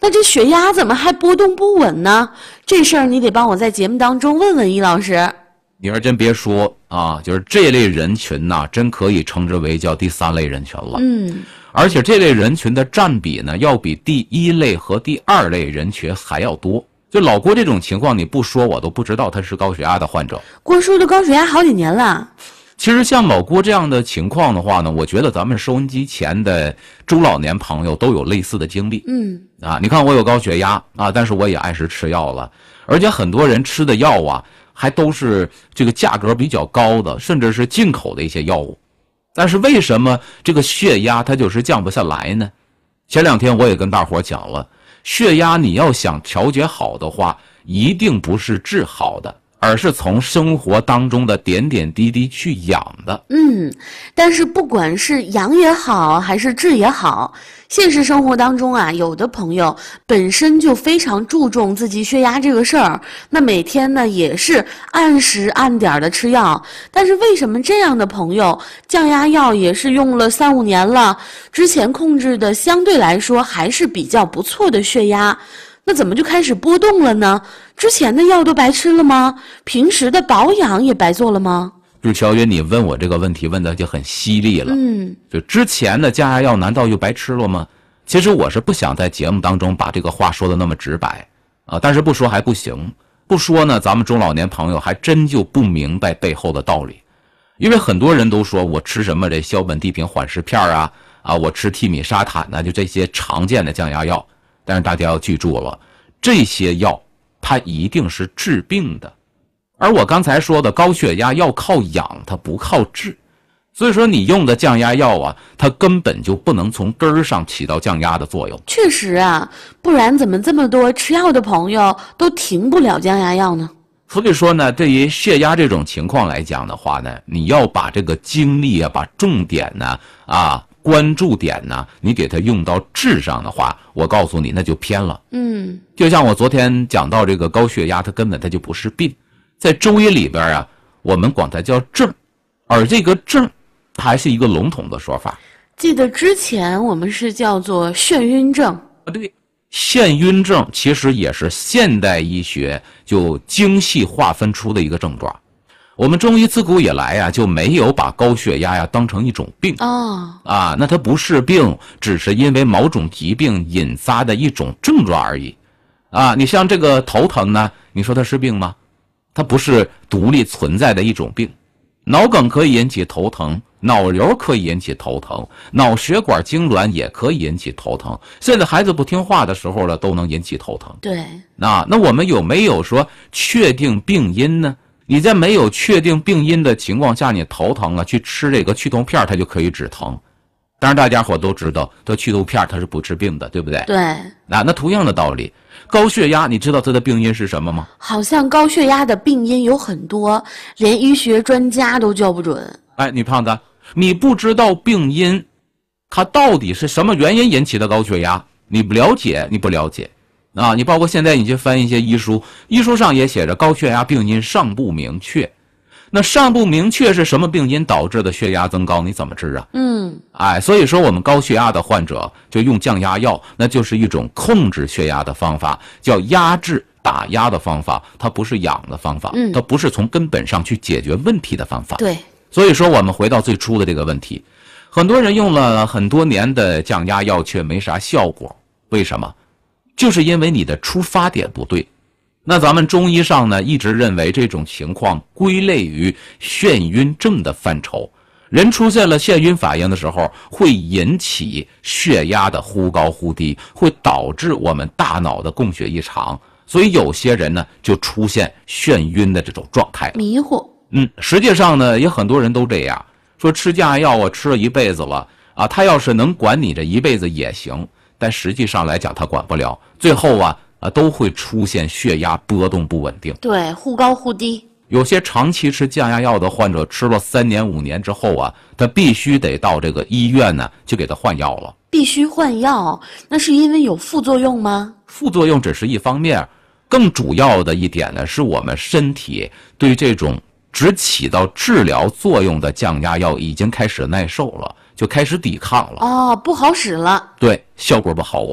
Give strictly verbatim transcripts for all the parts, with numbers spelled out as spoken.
那这血压怎么还波动不稳呢？这事儿你得帮我在节目当中问问易老师。 你要真别说啊，就是这类人群呐、啊，真可以称之为叫第三类人群了。 嗯， 而且这类人群的占比呢，要比第一类和第二类人群还要多。就老郭这种情况，你不说我都不知道他是高血压的患者。 郭叔的高血压好几年了。 其实像老郭这样的情况的话呢，我觉得咱们收音机前的中老年朋友都有类似的经历。 嗯， 啊，你看我有高血压啊，但是我也按时吃药了，而且很多人吃的药啊，还都是这个价格比较高的，甚至是进口的一些药物。但是为什么这个血压它就是降不下来呢？前两天我也跟大伙讲了，血压你要想调节好的话，一定不是治好的，而是从生活当中的点点滴滴去养的。 嗯，但是不管是养也好，还是治也好，现实生活当中啊，有的朋友本身就非常注重自己血压这个事儿，那每天呢也是按时按点的吃药。但是为什么这样的朋友降压药也是用了三五年了，之前控制的相对来说还是比较不错的血压，那怎么就开始波动了呢？之前的药都白吃了吗？平时的保养也白做了吗？ 就是乔云，你问我这个问题问的就很犀利了。 嗯， 就之前的降压药难道就白吃了吗？其实我是不想在节目当中把这个话说的那么直白啊，但是不说还不行，不说呢，咱们中老年朋友还真就不明白背后的道理。因为很多人都说我吃什么这硝苯地平缓释片啊，啊，我吃替米沙坦呢，就这些常见的降压药。但是大家要记住了，这些药它一定是治病的。而我刚才说的高血压要靠养，它不靠治，所以说你用的降压药啊，它根本就不能从根儿上起到降压的作用。 确实啊，不然怎么这么多吃药的朋友都停不了降压药呢？ 所以说呢，对于血压这种情况来讲的话呢，你要把这个精力啊，把重点呢啊关注点呢，你给它用到治上的话，我告诉你那就偏了。 嗯， 就像我昨天讲到这个高血压，它根本它就不是病。在中医里边啊，我们管它叫症，而这个症还是一个笼统的说法。 记得之前我们是叫做眩晕症啊，对，眩晕症其实也是现代医学就精细划分出的一个症状。我们中医自古以来啊，就没有把高血压呀当成一种病哦啊，那它不是病，只是因为某种疾病引发的一种症状而已啊。你像这个头疼呢，你说它是病吗？它不是独立存在的一种病。脑梗可以引起头疼，脑瘤可以引起头疼，脑血管痉挛也可以引起头疼，现在孩子不听话的时候呢，都能引起头疼。 对， 那那我们有没有说确定病因呢？你在没有确定病因的情况下，你头疼了，去吃这个去痛片它就可以止疼。当然大家伙都知道，这去痛片它是不治病的，对不对？ 对。 那那同样的道理，高血压你知道它的病因是什么吗？ 好像高血压的病因有很多，连医学专家都叫不准。 哎，女胖子，你不知道病因，它到底是什么原因引起的高血压？你不了解，你不了解啊！你包括现在你去翻一些医书，医书上也写着高血压病因尚不明确。那尚不明确是什么病因导致的血压增高？你怎么治啊？ 嗯， 哎，所以说我们高血压的患者就用降压药，那就是一种控制血压的方法，叫压制打压的方法，它不是养的方法， 嗯， 它不是从根本上去解决问题的方法。 对， 所以说我们回到最初的这个问题，很多人用了很多年的降压药却没啥效果，为什么？就是因为你的出发点不对。那咱们中医上呢，一直认为这种情况归类于眩晕症的范畴。人出现了眩晕反应的时候，会引起血压的忽高忽低，会导致我们大脑的供血异常，所以有些人呢就出现眩晕的这种状态了。 迷糊。 嗯，实际上呢，也很多人都这样说，吃降压药我吃了一辈子了啊，他要是能管你这一辈子也行，但实际上来讲他管不了，最后啊啊都会出现血压波动不稳定。 对，忽高忽低。 有些长期吃降压药的患者，吃了三年五年之后啊，他必须得到这个医院呢去给他换药了。 必须换药，那是因为有副作用吗？ 副作用只是一方面，更主要的一点呢，是我们身体对这种只起到治疗作用的降压药已经开始耐受了，就开始抵抗了。 哦，不好使了。 对，效果不好啊。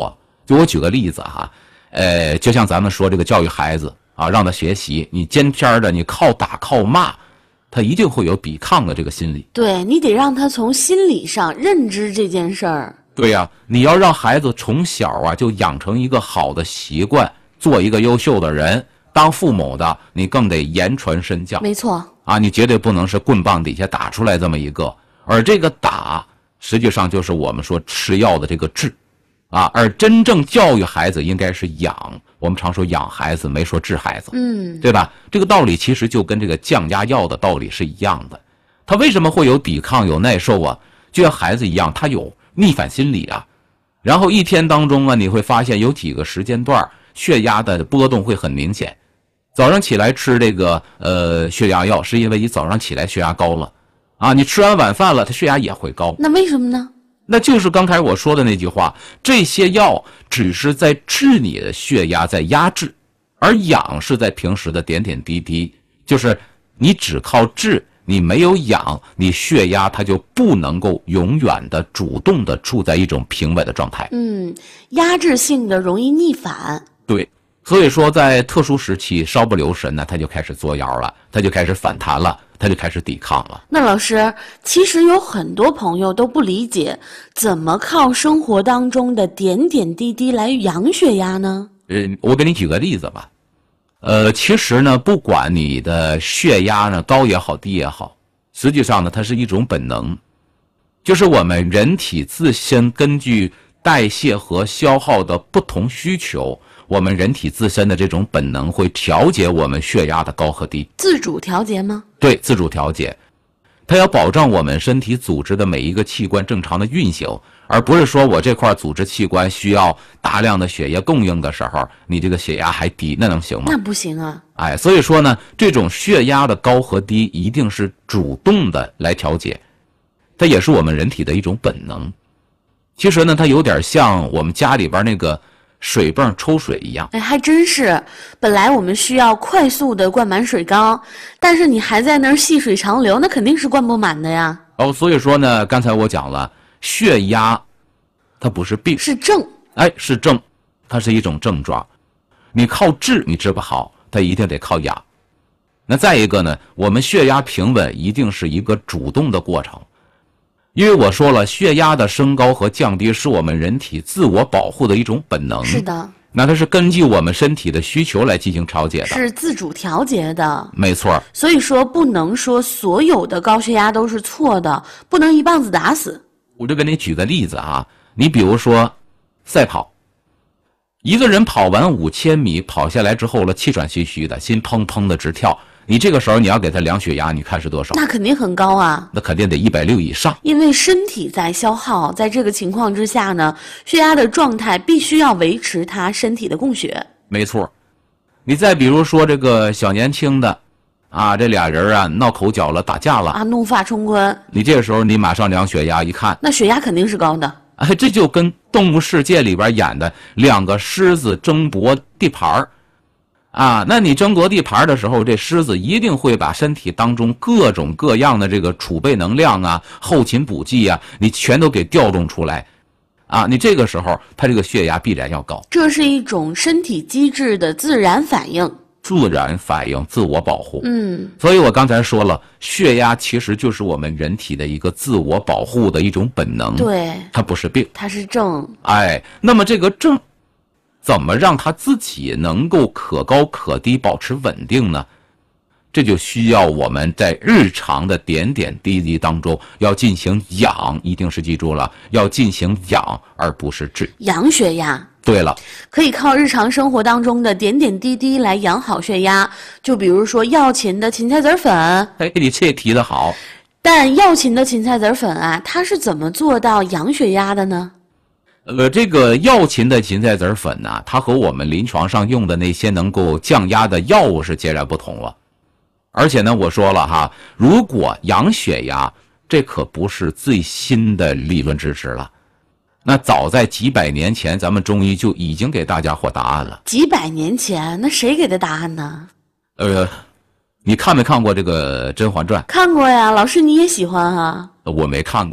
就我举个例子哈，呃，就像咱们说这个教育孩子啊，让他学习，你尖天的，你靠打靠骂，他一定会有抵抗的这个心理。 对，你得让他从心理上认知这件事儿。 对呀、啊，你要让孩子从小啊就养成一个好的习惯，做一个优秀的人。当父母的，你更得言传身教。 没错啊，你绝对不能是棍棒底下打出来这么一个，而这个打实际上就是我们说吃药的这个治。啊，而真正教育孩子应该是养，我们常说养孩子，没说治孩子， 嗯， 对吧？这个道理其实就跟这个降压药的道理是一样的。他为什么会有抵抗、有耐受啊？就像孩子一样，他有逆反心理啊。然后一天当中啊，你会发现有几个时间段血压的波动会很明显。早上起来吃这个呃血压药，是因为你早上起来血压高了，啊，你吃完晚饭了，他血压也会高。 那为什么呢？ 那就是刚才我说的那句话，这些药只是在治你的血压，在压制，而养是在平时的点点滴滴，就是你只靠治，你没有养，你血压它就不能够永远的主动的处在一种平稳的状态。 嗯，压制性的容易逆反。 对，所以说在特殊时期稍不留神呢，它就开始作妖了，它就开始反弹了，他就开始抵抗了。 那老师，其实有很多朋友都不理解，怎么靠生活当中的点点滴滴来养血压呢？ 呃，我给你举个例子吧。呃，其实呢，不管你的血压呢高也好，低也好，实际上呢，它是一种本能，就是我们人体自身根据代谢和消耗的不同需求，我们人体自身的这种本能会调节我们血压的高和低。 自主调节吗？ 对，自主调节，它要保障我们身体组织的每一个器官正常的运行，而不是说我这块组织器官需要大量的血液供应的时候，你这个血压还低，那能行吗？ 那不行啊。 哎，所以说呢，这种血压的高和低一定是主动的来调节，它也是我们人体的一种本能。其实呢，它有点像我们家里边那个水泵抽水一样。 哎，还真是。本来我们需要快速的灌满水缸，但是你还在那儿细水长流，那肯定是灌不满的呀。 哦，所以说呢，刚才我讲了，血压它不是病， 是症。 哎，是症，它是一种症状。你靠治你治不好，它一定得靠养。那再一个呢，我们血压平稳一定是一个主动的过程。因为我说了，血压的升高和降低是我们人体自我保护的一种本能。 是的。 那它是根据我们身体的需求来进行调节的。 是自主调节的。 没错。 所以说不能说所有的高血压都是错的，不能一棒子打死。 我就给你举个例子啊，你比如说赛跑，一个人跑完五千米跑下来之后了，气喘吁吁的，心砰砰的直跳，你这个时候你要给他量血压，你看是多少？ 那肯定很高啊， 那肯定得一百六以上。 因为身体在消耗，在这个情况之下呢，血压的状态必须要维持他身体的供血。 没错。你再比如说这个小年轻的啊，这俩人啊闹口角了，打架了啊，怒发冲冠， 你这个时候你马上量血压，一看那血压肯定是高的。 哎，这就跟动物世界里边演的两个狮子争夺地盘啊，那你争夺地盘的时候，这狮子一定会把身体当中各种各样的这个储备能量啊、后勤补给啊，你全都给调动出来啊，你这个时候它这个血压必然要高。 这是一种身体机制的自然反应。 自然反应，自我保护。 嗯， 所以我刚才说了，血压其实就是我们人体的一个自我保护的一种本能。 对， 它不是病， 它是症。 哎，那么这个症怎么让它自己能够可高可低，保持稳定呢？这就需要我们在日常的点点滴滴当中要进行养，一定是记住了，要进行养而不是治。 养血压。 对了， 可以靠日常生活当中的点点滴滴来养好血压，就比如说药勤的芹菜籽粉。 哎，你这提得好。 但药勤的芹菜籽粉啊，它是怎么做到养血压的呢？ 呃，这个药勤的芹菜籽粉呢、啊，它和我们临床上用的那些能够降压的药物是截然不同了。而且呢，我说了哈，如果养血压，这可不是最新的理论知识了。那早在几百年前，咱们中医就已经给大家伙答案了。 几百年前，那谁给的答案呢？ 呃，你看没看过这个《甄嬛传》？ 看过呀，老师你也喜欢啊？ 我没看过，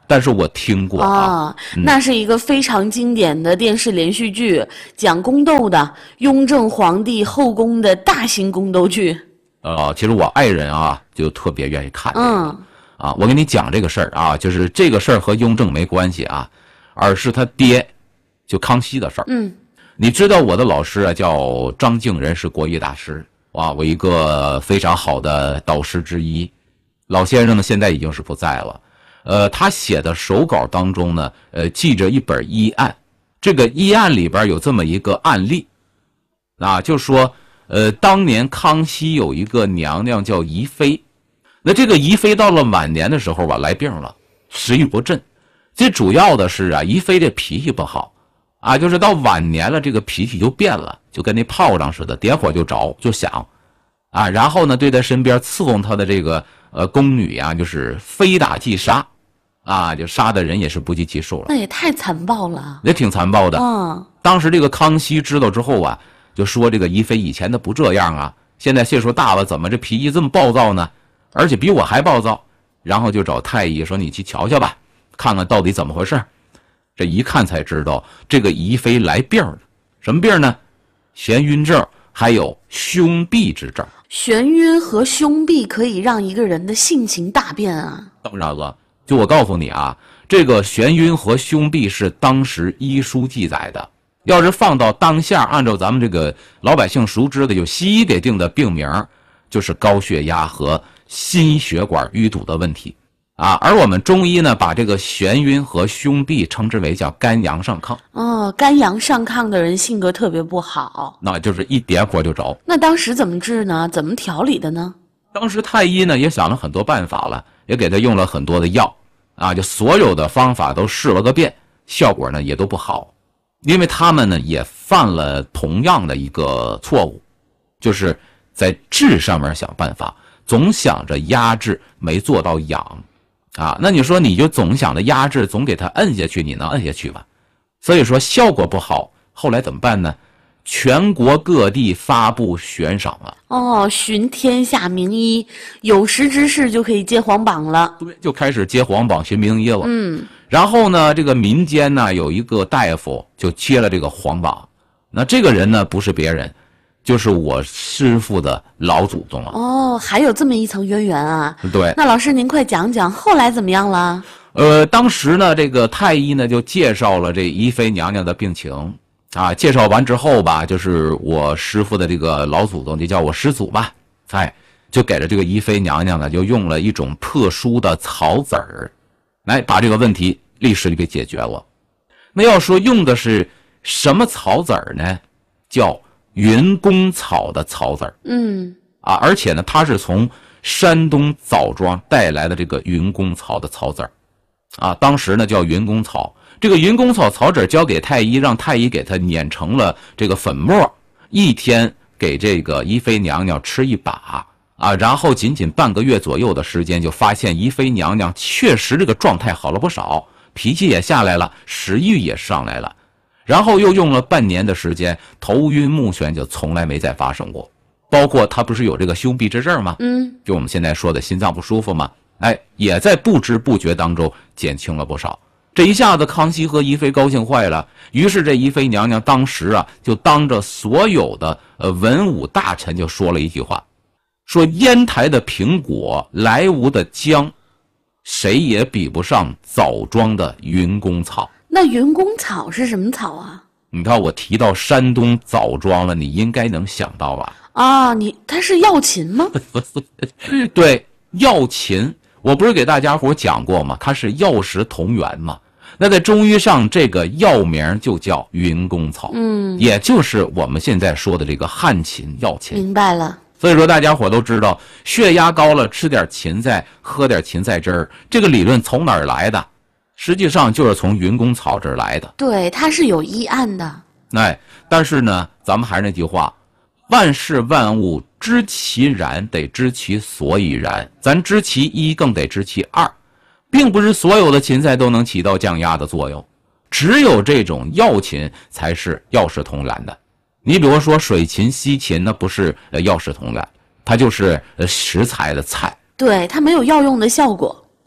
但是我听过啊。 啊，那是一个非常经典的电视连续剧，讲宫斗的，雍正皇帝后宫的大型宫斗剧。 呃，其实我爱人啊，就特别愿意看这个。 嗯啊，我跟你讲这个事儿啊，就是这个事儿和雍正没关系啊，而是他爹，就康熙的事儿。 嗯， 你知道我的老师啊叫张敬仁，是国医大师啊，我一个非常好的导师之一。老先生呢现在已经是不在了。呃，他写的手稿当中呢，呃，记着一本医案，这个医案里边有这么一个案例，啊，就说，呃，当年康熙有一个娘娘叫宜妃，那这个宜妃到了晚年的时候吧，来病了，食欲不振，最主要的是啊，宜妃这脾气不好，啊，就是到晚年了，这个脾气就变了，就跟那炮仗似的，点火就着，就响，啊，然后呢，对他身边伺候他的这个呃宫女啊，就是非打即杀。啊，就杀的人也是不计其数了， 那也太残暴了， 也挺残暴的。 嗯， 当时这个康熙知道之后啊，就说这个宜妃以前的不这样啊，现在岁数大了，怎么这脾气这么暴躁呢？而且比我还暴躁。然后就找太医说：“你去瞧瞧吧，看看到底怎么回事。”这一看才知道，这个宜妃来病了，什么病呢？眩晕症，还有胸痹之症。 眩晕和胸痹可以让一个人的性情大变啊。 当然了。就我告诉你啊，这个眩晕和胸痹是当时医书记载的，要是放到当下，按照咱们这个老百姓熟知的，有西医给定的病名，就是高血压和心血管淤堵的问题啊。而我们中医呢，把这个眩晕和胸痹称之为叫肝阳上亢。 哦，肝阳上亢的人性格特别不好， 那就是一点火就着。 那当时怎么治呢？怎么调理的呢？ 当时太医呢也想了很多办法了，也给他用了很多的药。啊，就所有的方法都试了个遍，效果呢也都不好，因为他们呢也犯了同样的一个错误，就是在治上面想办法，总想着压制，没做到养，啊，那你说你就总想着压制，总给他摁下去，你能摁下去吗？所以说效果不好，后来怎么办呢？全国各地发布悬赏了。 哦，寻天下名医，有识之士就可以接皇榜了。 对，就开始接皇榜寻名医了。 嗯， 然后呢，这个民间呢有一个大夫就接了这个皇榜，那这个人呢不是别人，就是我师父的老祖宗了。 哦，还有这么一层渊源啊。 对， 那老师您快讲讲后来怎么样了？ 呃，当时呢，这个太医呢就介绍了这宜妃娘娘的病情。啊，介绍完之后吧，就是我师父的这个老祖宗，就叫我师祖吧，哎，就给了这个宜妃娘娘呢，就用了一种特殊的草籽儿，来把这个问题立时就给解决了。那要说用的是什么草籽儿呢？叫云公草的草籽儿。 嗯， 啊，而且呢，它是从山东枣庄带来的这个云公草的草籽儿，啊，当时呢叫云公草。这个云公草草籽交给太医，让太医给他碾成了这个粉末，一天给这个宜妃娘娘吃一把啊，然后仅仅半个月左右的时间，就发现宜妃娘娘确实这个状态好了不少，脾气也下来了，食欲也上来了，然后又用了半年的时间，头晕目眩就从来没再发生过。包括他不是有这个胸痹之症吗？ 嗯， 就我们现在说的心脏不舒服吗？哎，也在不知不觉当中减轻了不少。这一下子康熙和宜妃高兴坏了，于是这宜妃娘娘当时啊，就当着所有的呃文武大臣就说了一句话，说烟台的苹果，莱芜的姜，谁也比不上枣庄的云公草。 那云公草是什么草啊？ 你看我提到山东枣庄了，你应该能想到吧？ 啊，你它是药芹吗？ 对，药芹。我不是给大家伙讲过吗？它是药食同源嘛。那在中医上，这个药名就叫云公草， 嗯， 也就是我们现在说的这个旱芹、药芹。 明白了。 所以说，大家伙都知道，血压高了吃点芹菜，喝点芹菜汁儿，这个理论从哪儿来的？实际上就是从云公草这儿来的。 对，它是有医案的。 哎，但是呢，咱们还是那句话，万事万物知其然，得知其所以然。咱知其一，更得知其二。并不是所有的芹菜都能起到降压的作用，只有这种药芹才是药食同源的。你比如说水芹、西芹，那不是药食同源，它就是食材的菜。 对，它没有药用的效果。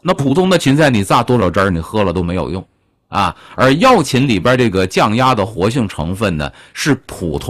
那普通的芹菜你榨多少汁儿，你喝了都没有用啊。而药芹里边这个降压的活性成分呢，是普通